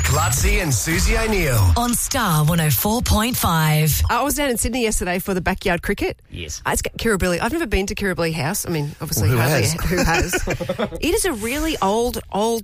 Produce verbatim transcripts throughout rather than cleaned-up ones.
Lutzi and Susie O'Neill. On Star one oh four point five. I was down in Sydney yesterday for the backyard cricket. Yes. Uh, It's Kirribilli. I've never been to Kirribilli House. I mean, obviously, Well, who hardly- has? who has? It is a really old, old,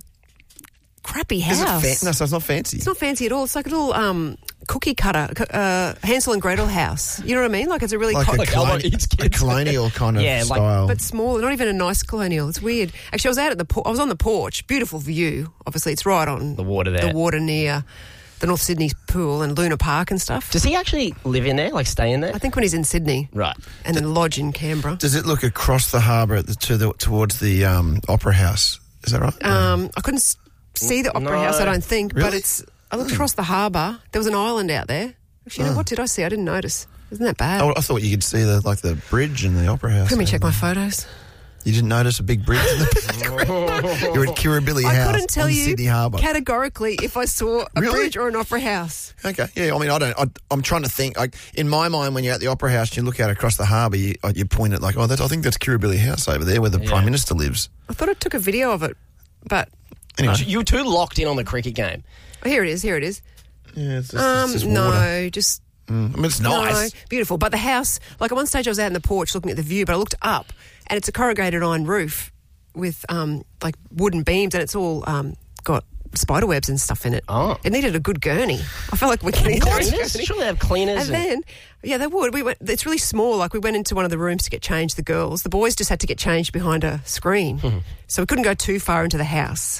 crappy house. Is it fa- no, so it's not fancy. It's not fancy at all. It's like a little um, cookie cutter, uh, Hansel and Gretel house. You know what I mean? Like it's a really like co- a, Like colon- Albert Eats a Kids. colonial kind of Yeah, like- style. but small, not even a nice colonial. It's weird. Actually, I was out at the por- I was on the porch. Beautiful view. Obviously, it's right on The water there. The water near the North Sydney pool and Luna Park and stuff. Does he actually live in there, like stay in there? I think when he's in Sydney, Right. and then lodge in Canberra. Does it look across the harbour at the, to the, towards the um, Opera House? Is that right? Um, I couldn't s- see the Opera No. House, I don't think, but Really? it's. I looked across the harbour. There was an island out there. Actually, you know, what did I see? I didn't notice. Isn't that bad? Oh, I thought you could see the like the bridge and the Opera House. Let me check my photos. You didn't notice a big bridge in the background? You're at Kirribilli I House couldn't tell on you Sydney Harbour. categorically if I saw a Really? bridge or an opera house. Okay, yeah. I mean, I don't. I, I'm trying to think. Like in my mind, when you're at the Opera House, you look out across the harbour. You, uh, you point at like, oh, that's, I think that's Kirribilli House over there, where the Yeah. Prime Minister lives. I thought I took a video of it, but Anyway, You were too locked in on the cricket game. oh, here it is. Here it is. yeah, it's just, Um, it's just no, water. just Mm. I mean, it's nice. no, beautiful. But the house, like at one stage, I was out in the porch looking at the view, but I looked up, and it's a corrugated iron roof with um, like wooden beams, and it's all um, got spider webs and stuff in it. Oh. It needed a good gurney. I felt like we're getting there. Cleaners? Surely they have cleaners. And then, yeah, they would. We went. It's really small. Like we went into one of the rooms to get changed. The girls, the boys, just had to get changed behind a screen, so we couldn't go too far into the house.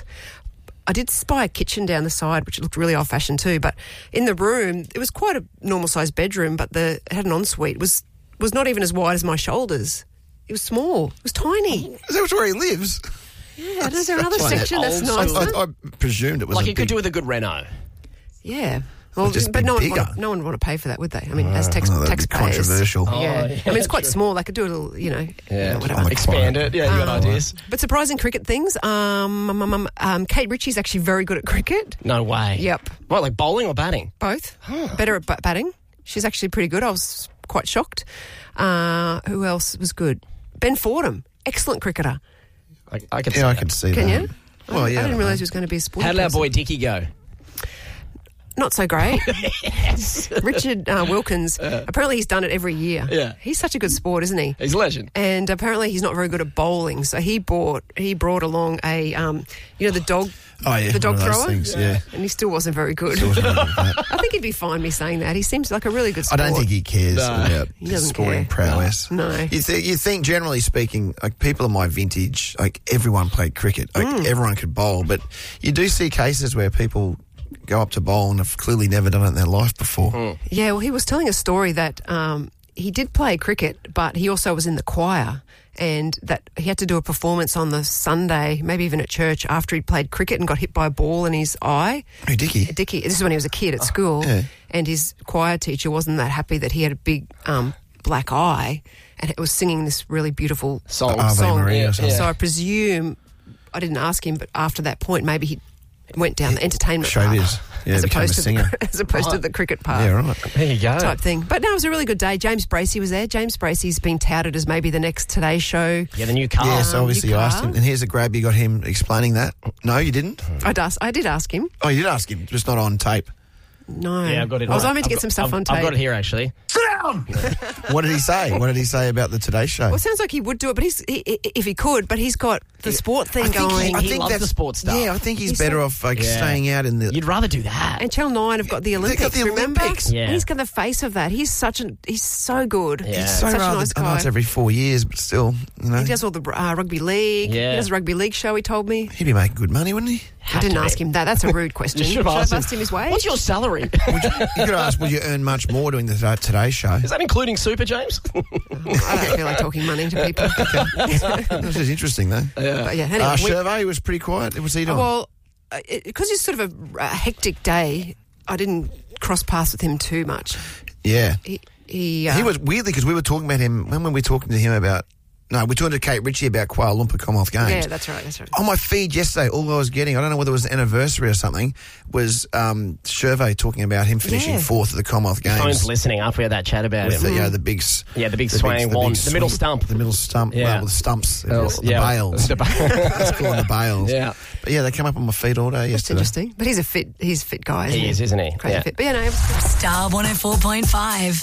I did spy a kitchen down the side, which looked really old-fashioned too. But in the room, it was quite a normal-sized bedroom, but the it had an ensuite. It was was not even as wide as my shoulders. It was small. It was tiny. Is that where he lives? Yeah, is there another That's section that's old nicer? I, I presumed it was like a you could big, do with a good reno. Yeah. Well, just but be no one, bigger. want, no one want to pay for that, would they? I mean, as tax, Oh, that'd be taxpayers. controversial. Yeah. Oh, yeah, I mean, it's quite true. small. They could do a little, you know, you know, whatever. On the Expand client. it. Yeah, you got Um, ideas. But surprising cricket things. Um, um, um, um, um, Kate Ritchie's actually very good at cricket. No way. Yep. What, like bowling or batting? Both. Better at bat- batting. She's actually pretty good. I was quite shocked. Uh, who else was good? Ben Fordham. Excellent cricketer. I, I can see Yeah, I that. could see Can that. you? Well, I, yeah. I didn't realise he was going to be a sport. How did our boy Dickie go? Not so great. Richard uh, Wilkins, apparently he's done it every year. Yeah. He's such a good sport, isn't he? He's a legend. And apparently he's not very good at bowling, so he bought he brought along a um, you know the dog Oh, yeah. the dog one of those thrower, things, yeah. and he still wasn't very good. Still wasn't very good at that. I think he'd be fine me saying that. He seems like a really good I sport. don't think he cares No. about He his doesn't sporting care. prowess. No. No. You, th- you think, generally speaking, like people of my vintage, like everyone played cricket, like Mm. everyone could bowl, but you do see cases where people go up to bowl and have clearly never done it in their life before. Yeah, well, he was telling a story that um, he did play cricket, but he also was in the choir, and that he had to do a performance on the Sunday, maybe even at church, after he'd played cricket and got hit by a ball in his eye. Hey, Dickie. Dickie, this is when he was a kid at school, yeah. and his choir teacher wasn't that happy that he had a big um, black eye, and it was singing this really beautiful Song. Ave song. Maria or something. So I presume, I didn't ask him, but after that point, maybe he went down the entertainment Showbiz. path, Yeah, as became a opposed to singer. the, as opposed to the cricket path. Yeah, right. There you go. Type thing. But no, it was a really good day. James Bracey was there. James Bracey's been touted as maybe the next Today Show. Yeah, the new car. Yeah, so Um, obviously you you asked can't. him, and here's a grab, you got him explaining that. No, you didn't? I'd ask, I did ask him. Oh, you did ask him, just not on tape. No. Yeah, I've got it. I was Right. hoping to I've get got- some stuff I've, on tape. I've got it here, actually. What did he say? What did he say about the Today Show? Well, it sounds like he would do it, but he's he, he- if he could, but he's got the sport thing I think going. he, I He think loves that's the sports stuff. Yeah, I think he's, He's better so- off like Yeah. staying out in the. You'd rather do that. and Channel nine have got the Olympics. got the remember? Olympics. Yeah. He's got the face of that. He's such an he's so good. Yeah. It's so such a rather. nice I know guy. it's every four years, but still, you know, He does all the uh, rugby league. Yeah. He does a rugby league show. He told me. he'd be making good money, wouldn't he? I didn't to ask be. him that. That's a rude question. You should Should have I asked have him. asked him his wage? What's your salary? Would you, you could ask, would you earn much more doing the Today- Today Show? Is that including super, James? I don't feel like talking money to people. This is interesting, though. But yeah, anyway, Uh, we- Gervais was pretty quiet. What was he doing? well, because it's sort of a, a hectic day, I didn't cross paths with him too much. yeah. He he, uh, He was weirdly, because we were talking about him, when were we talking to him about No, we're talking to Kate Ritchie about Kuala Lumpur Commonwealth Games. Yeah, that's right, that's right. On my feed yesterday, all I was getting, I don't know whether it was an anniversary or something, was um, Shervay talking about him finishing Yeah. fourth at the Commonwealth Games. Phone's listening up. We had that chat about With him. the, you know, the big... s- Yeah, the big swaying wand. The middle swing- stump. The middle stump. Yeah. Well, the stumps. Oh, the yeah. bails. The ba- Let's call them the bails. Yeah. But yeah, they come up on my feed all day That's yesterday. interesting. But he's a fit, he's a fit guy, isn't He is, isn't he? Crazy Yeah. fit. But yeah, no, it was good. Star one oh four point five.